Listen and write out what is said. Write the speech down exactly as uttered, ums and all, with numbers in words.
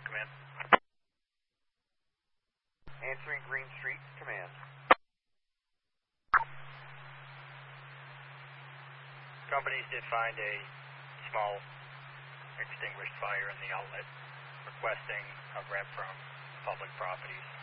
command. Answering Green Street, command. Companies did find a small extinguished fire in the outlet, requesting a rep from public properties.